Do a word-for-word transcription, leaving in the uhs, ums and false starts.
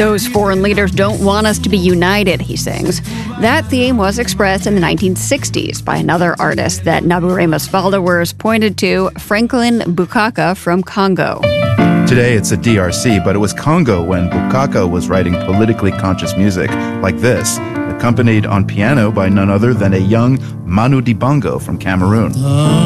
Those foreign leaders don't want us to be united, he sings. That theme was expressed in the nineteen sixties by another artist that Naburemo's followers pointed to, Franklin Bukaka from Congo. Today it's the D R C, but it was Congo when Bukaka was writing politically conscious music like this, accompanied on piano by none other than a young Manu Dibango from Cameroon.